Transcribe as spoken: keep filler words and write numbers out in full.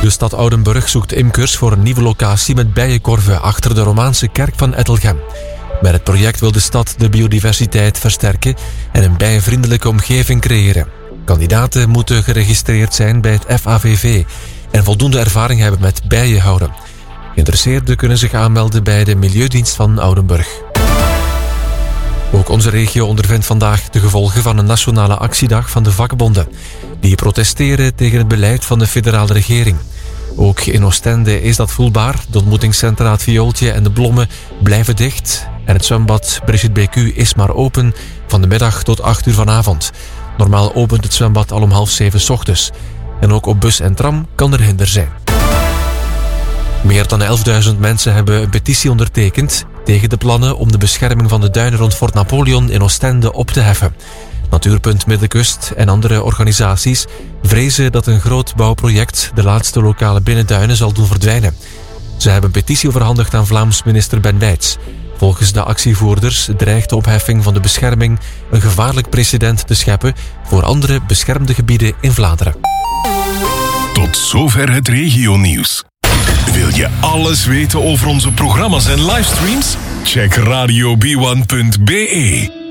De stad Oudenburg zoekt imkers voor een nieuwe locatie met bijenkorven achter de romaanse kerk van Ettelgem. Met het project wil de stad de biodiversiteit versterken en een bijenvriendelijke omgeving creëren. Kandidaten moeten geregistreerd zijn bij het F A V V en voldoende ervaring hebben met bijenhouden. Geïnteresseerden kunnen zich aanmelden bij de Milieudienst van Oudenburg. Ook onze regio ondervindt vandaag de gevolgen van een nationale actiedag van de vakbonden. Die protesteren tegen het beleid van de federale regering. Ook in Oostende is dat voelbaar. De ontmoetingscentra Het Viooltje en de Bloemen blijven dicht. En het zwembad Brigitte B Q is maar open van de middag tot acht uur vanavond. Normaal opent het zwembad al om half zeven 's ochtends. En ook op bus en tram kan er hinder zijn. Meer dan elfduizend mensen hebben een petitie ondertekend tegen de plannen om de bescherming van de duinen rond Fort Napoleon in Oostende op te heffen. Natuurpunt Middenkust en andere organisaties vrezen dat een groot bouwproject de laatste lokale binnenduinen zal doen verdwijnen. Ze hebben een petitie overhandigd aan Vlaams minister Ben Wijts. Volgens de actievoerders dreigt de opheffing van de bescherming een gevaarlijk precedent te scheppen voor andere beschermde gebieden in Vlaanderen. Tot zover het regionieuws. Wil je alles weten over onze programma's en livestreams? Check radio b one punt b e.